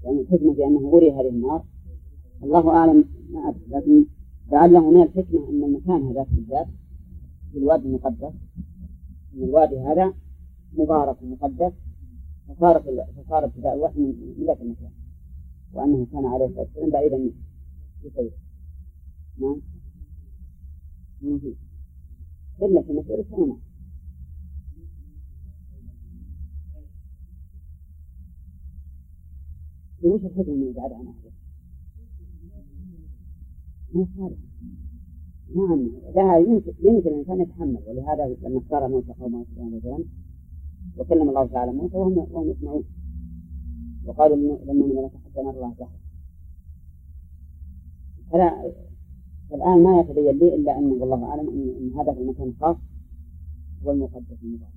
يعني الحكمة في أنه أري هذه النار الله أعلم ما أدري، لكن لعله من الحكمة أن المكان هذا بالذات في الوادي المقدس، أن الوادي هذا مبارك ومقدس، فصار ابتداء الوحي من ذاك المكان، وأنه كان عليه الصلاة والسلام بعيدا منه بسير. نعم. إلا في مسير السنة. وش الحكم من إبعاد عن أهله؟ ما صار. نعم، لها يمكن الإنسان يتحمل، ولهذا لما اختار موسى قومه سبحانه وتعالى وكلم الله تعالى موسى وهم يسمعون، وقالوا لما من لك حتى نرى الله جهرا. الآن ما يتبين لي إلا أن والله أعلم أن هذا المكان خاص هو المقدس المبارك.